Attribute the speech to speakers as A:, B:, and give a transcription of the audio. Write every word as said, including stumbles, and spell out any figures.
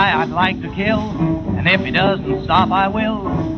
A: guy I'd like to kill, and if he doesn't stop, I will.